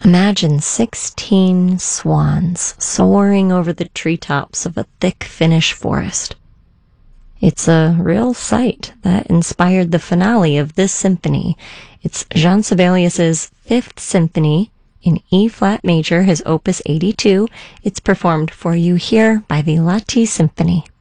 Imagine 16 swans soaring over the treetops of a thick Finnish forest. It's a real sight that inspired the finale of this symphony. It's Jean Sibelius's Fifth Symphony in E-flat major, his opus 82. It's performed for you here by the Lahti Symphony.